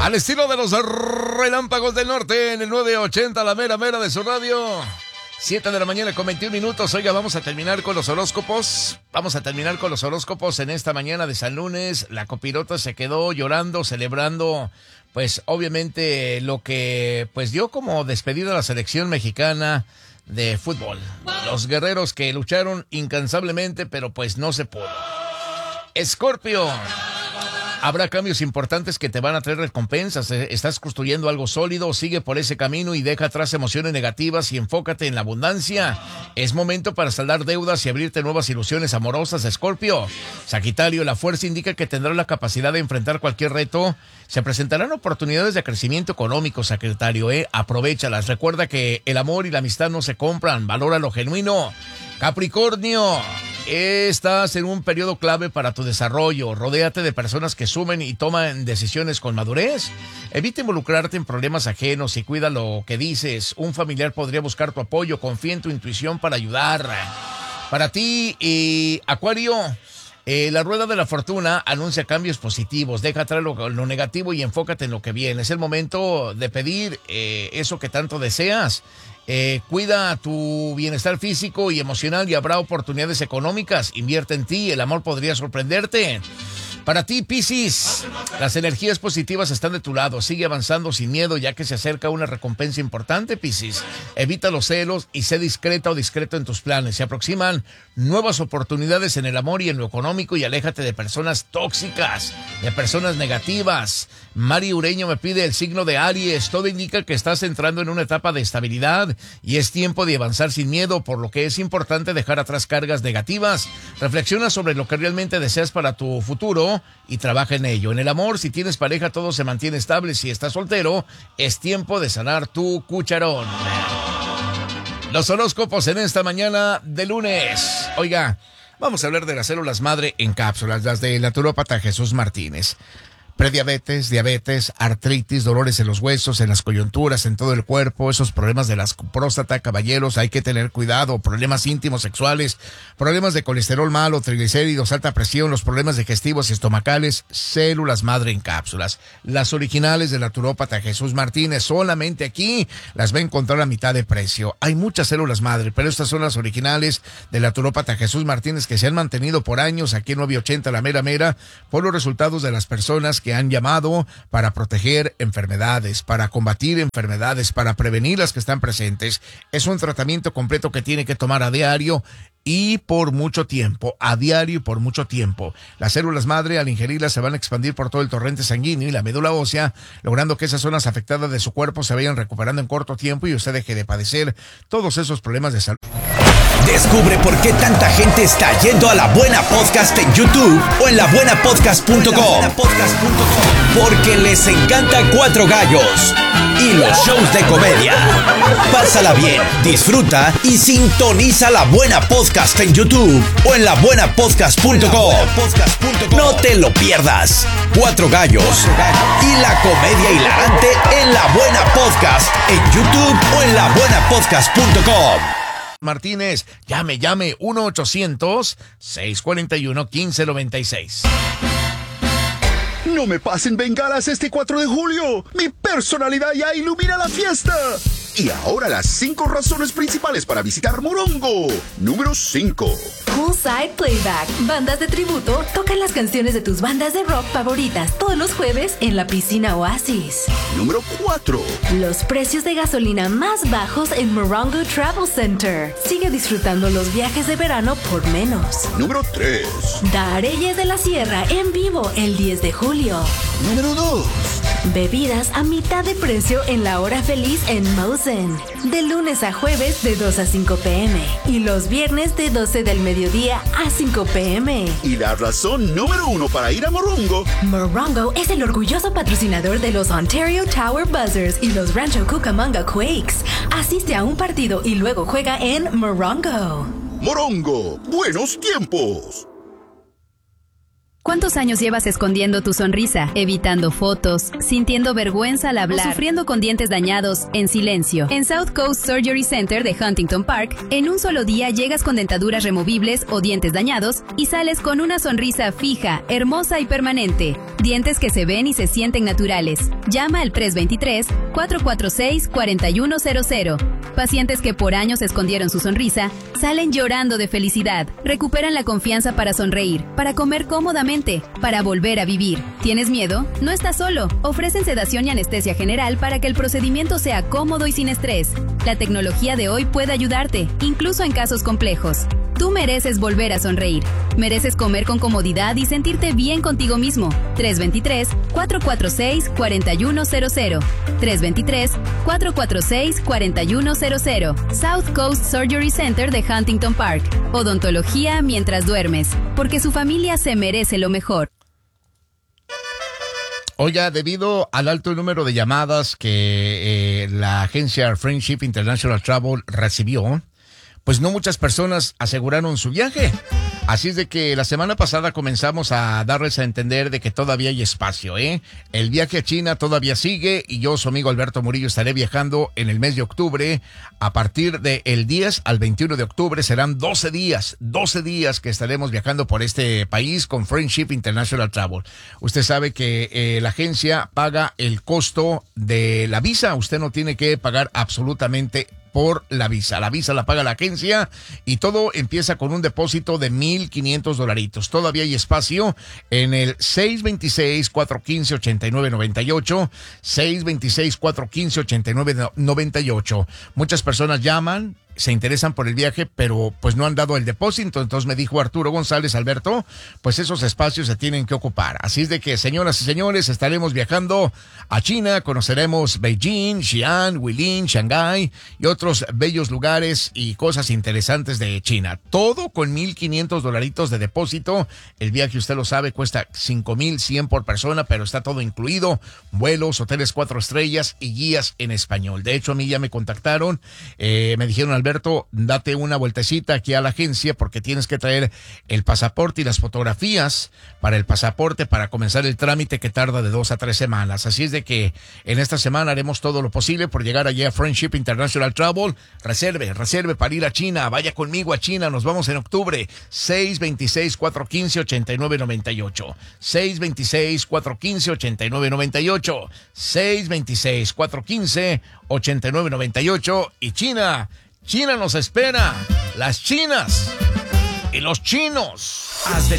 Al estilo de los Relámpagos del Norte en el 980, la mera de su radio. 7 de la mañana con 21 minutos. Oiga, vamos a terminar con los horóscopos. En esta mañana de San Lunes. La copirota se quedó llorando, celebrando, pues obviamente lo que pues dio como despedida a la selección mexicana de fútbol. Los guerreros que lucharon incansablemente, pero pues no se pudo. Escorpio. Habrá cambios importantes que te van a traer recompensas. Estás construyendo algo sólido, sigue por ese camino y deja atrás emociones negativas y enfócate en la abundancia. Es momento para saldar deudas y abrirte nuevas ilusiones amorosas, Escorpio. Sagitario, la fuerza indica que tendrás la capacidad de enfrentar cualquier reto. Se presentarán oportunidades de crecimiento económico, Sagitario, aprovéchalas. Recuerda que el amor y la amistad no se compran, valora lo genuino. Capricornio, estás en un periodo clave para tu desarrollo. Rodéate de personas que sumen y toman decisiones con madurez. Evita involucrarte en problemas ajenos y cuida lo que dices. Un familiar podría buscar tu apoyo. Confía en tu intuición para ayudar. Para ti, Acuario, la rueda de la fortuna anuncia cambios positivos. Deja atrás lo negativo y enfócate en lo que viene. Es el momento de pedir eso que tanto deseas. Cuida tu bienestar físico y emocional y habrá oportunidades económicas. Invierte en ti, el amor podría sorprenderte. Para ti, Piscis, las energías positivas están de tu lado. Sigue avanzando sin miedo ya que se acerca una recompensa importante, Piscis. Evita los celos y sé discreta o discreto en tus planes. Se aproximan nuevas oportunidades en el amor y en lo económico y aléjate de personas tóxicas, de personas negativas. Mari Ureño me pide el signo de Aries. Todo indica que estás entrando en una etapa de estabilidad y es tiempo de avanzar sin miedo, por lo que es importante dejar atrás cargas negativas. Reflexiona sobre lo que realmente deseas para tu futuro y trabaja en ello. En el amor, si tienes pareja, todo se mantiene estable. Si estás soltero, es tiempo de sanar tu cucharón. Los horóscopos en esta mañana de lunes. Oiga, vamos a hablar de las células madre en cápsulas, las del naturópata Jesús Martínez. Prediabetes, diabetes, artritis, dolores en los huesos, en las coyunturas, en todo el cuerpo, esos problemas de la próstata, caballeros, hay que tener cuidado, problemas íntimos sexuales, problemas de colesterol malo, triglicéridos, alta presión, los problemas digestivos y estomacales, células madre en cápsulas. Las originales del naturópata Jesús Martínez, solamente aquí las va a encontrar a mitad de precio. Hay muchas células madre, pero estas son las originales del naturópata Jesús Martínez que se han mantenido por años aquí en 980 La Mera, por los resultados de las personas que han llamado para proteger enfermedades, para combatir enfermedades, para prevenir las que están presentes. Es un tratamiento completo que tiene que tomar a diario y por mucho tiempo, a diario y por mucho tiempo. Las células madre al ingerirlas se van a expandir por todo el torrente sanguíneo y la médula ósea, logrando que esas zonas afectadas de su cuerpo se vayan recuperando en corto tiempo y usted deje de padecer todos esos problemas de salud. Descubre por qué tanta gente está yendo a La Buena Podcast en YouTube o en labuenapodcast.com. Porque les encanta Cuatro Gallos y los shows de comedia. Pásala bien, disfruta y sintoniza La Buena Podcast en YouTube o en labuenapodcast.com. No te lo pierdas. Cuatro Gallos y la comedia hilarante en La Buena Podcast en YouTube o en labuenapodcast.com. Martínez, llame 1-800-641-1596. No me pasen bengalas este 4 de julio. Mi personalidad ya ilumina la fiesta. Y ahora las 5 razones principales para visitar Morongo. Número 5. Poolside Playback. Bandas de tributo tocan las canciones de tus bandas de rock favoritas todos los jueves en la piscina Oasis. Número 4. Los precios de gasolina más bajos en Morongo Travel Center. Sigue disfrutando los viajes de verano por menos. Número 3. Dareyes de la Sierra en vivo el 10 de julio. Número 2. Bebidas a mitad de precio en la hora feliz en Mosen. De lunes a jueves de 2 a 5 p.m. Y los viernes de 12 del mediodía a 5 p.m. Y la razón número 1 para ir a Morongo. Morongo es el orgulloso patrocinador de los Ontario Tower Buzzers y los Rancho Cucamonga Quakes. Asiste a un partido y luego juega en Morongo. Morongo, buenos tiempos. ¿Cuántos años llevas escondiendo tu sonrisa, evitando fotos, sintiendo vergüenza al hablar o sufriendo con dientes dañados en silencio? En South Coast Surgery Center de Huntington Park, en un solo día llegas con dentaduras removibles o dientes dañados y sales con una sonrisa fija, hermosa y permanente. Dientes que se ven y se sienten naturales. Llama al 323-446-4100. Pacientes que por años escondieron su sonrisa, salen llorando de felicidad. Recuperan la confianza para sonreír, para comer cómodamente, para volver a vivir. ¿Tienes miedo? No estás solo. Ofrecen sedación y anestesia general para que el procedimiento sea cómodo y sin estrés. La tecnología de hoy puede ayudarte, incluso en casos complejos. Tú mereces volver a sonreír. Mereces comer con comodidad y sentirte bien contigo mismo. 323-446-4100. 323-446-4100. South Coast Surgery Center de Huntington Park. Odontología mientras duermes, porque su familia se merece lo mejor. Oiga, debido al alto número de llamadas que la agencia Friendship International Travel recibió, pues no muchas personas aseguraron su viaje. Así es de que la semana pasada comenzamos a darles a entender de que todavía hay espacio, ¿eh? El viaje a China todavía sigue y yo, su amigo Alberto Murillo, estaré viajando en el mes de octubre. A partir del 10 al 21 de octubre serán 12 días que estaremos viajando por este país con Friendship International Travel. Usted sabe que la agencia paga el costo de la visa. Usted no tiene que pagar absolutamente por la visa. La visa la paga la agencia y todo empieza con un depósito de $1,500. Todavía hay espacio en el 626-415-8998, 626-415-8998. Muchas personas llaman, se interesan por el viaje, pero pues no han dado el depósito. Entonces me dijo Arturo González, Alberto, pues esos espacios se tienen que ocupar. Así es de que, señoras y señores, estaremos viajando a China, conoceremos Beijing, Xi'an, Huilin, Shanghái y otros bellos lugares y cosas interesantes de China. Todo con $1,500 de depósito. El viaje, usted lo sabe, cuesta $5,100 por persona, pero está todo incluido: vuelos, hoteles 4 estrellas y guías en español. De hecho, a mí ya me contactaron, me dijeron, Alberto, date una vueltecita aquí a la agencia porque tienes que traer el pasaporte y las fotografías para el pasaporte para comenzar el trámite que tarda de 2 a 3 semanas. Así es de que en esta semana haremos todo lo posible por llegar allí a Friendship International Travel. Reserve para ir a China. Vaya conmigo a China. Nos vamos en octubre. 626-415-8998. 626-415-8998. 626-415-8998. Y China nos espera. Las chinas y los chinos.